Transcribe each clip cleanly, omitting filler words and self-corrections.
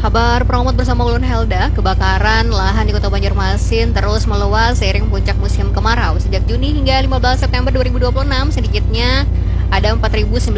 Kabar Promot bersama Ulun Helda, kebakaran lahan di Kota Banjarmasin terus meluas seiring puncak musim kemarau. Sejak Juni hingga 15 September 2026, sedikitnya ada 4.095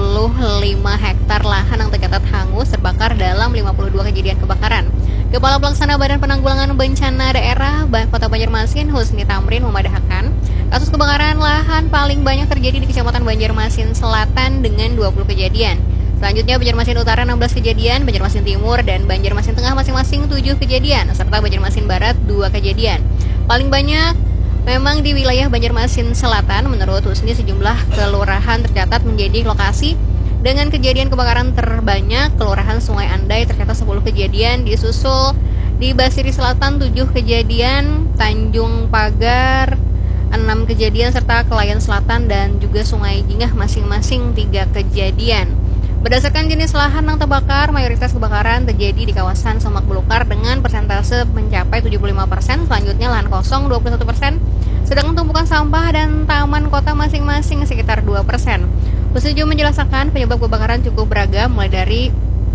hektar lahan yang tercatat hangus terbakar dalam 52 kejadian kebakaran. Kepala Pelaksana Badan Penanggulangan Bencana Daerah Kota Banjarmasin, Husni Tamrin, memadahkan kasus kebakaran lahan paling banyak terjadi di Kecamatan Banjarmasin Selatan dengan 20 kejadian. Selanjutnya Banjarmasin Utara 16 kejadian, Banjarmasin Timur dan Banjarmasin Tengah masing-masing 7 kejadian, serta Banjarmasin Barat 2 kejadian. Paling banyak memang di wilayah Banjarmasin Selatan. Menurut Husni, sejumlah kelurahan tercatat menjadi lokasi dengan kejadian kebakaran terbanyak. Kelurahan Sungai Andai tercatat 10 kejadian, disusul di Basiri Selatan 7 kejadian, Tanjung Pagar 6 kejadian, serta Kelayan Selatan dan juga Sungai Jingah masing-masing 3 kejadian. Berdasarkan jenis lahan yang terbakar, mayoritas kebakaran terjadi di kawasan Semak Belukar dengan persentase mencapai 75%, selanjutnya lahan kosong 21%, sedangkan tumpukan sampah dan taman kota masing-masing sekitar 2%. Husni juga menjelaskan penyebab kebakaran cukup beragam, mulai dari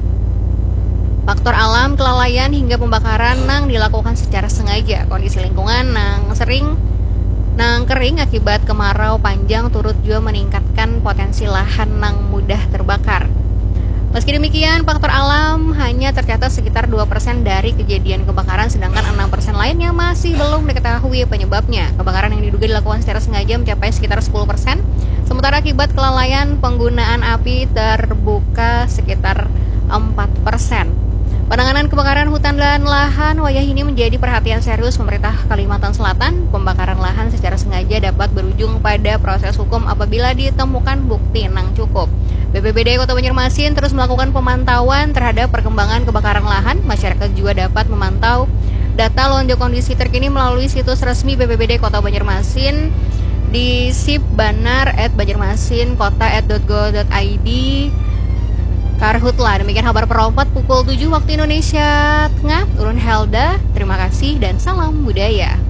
faktor alam, kelalaian, hingga pembakaran yang dilakukan secara sengaja. Kondisi lingkungan yang kering akibat kemarau panjang turut juga meningkatkan potensi lahan yang mudah terbakar. Meski demikian, faktor alam hanya tercatat sekitar 2% dari kejadian kebakaran, sedangkan 6% lainnya masih belum diketahui penyebabnya. Kebakaran yang diduga dilakukan secara sengaja mencapai sekitar 10%, sementara akibat kelalaian penggunaan api terbuka sekitar 4%. Penanganan kebakaran hutan dan lahan wayah ini menjadi perhatian serius pemerintah Kalimantan Selatan. Pembakaran lahan secara sengaja dapat berujung pada proses hukum apabila ditemukan bukti yang cukup. BPBD Kota Banjarmasin terus melakukan pemantauan terhadap perkembangan kebakaran lahan. Masyarakat juga dapat memantau data lonjak kondisi terkini melalui situs resmi BPBD Kota Banjarmasin di sipbanar@banjarmasinkota.go.id. Karhutla. Demikian kabar Perompat pukul 7 waktu Indonesia Tengah. Ulun Helda, terima kasih dan salam budaya.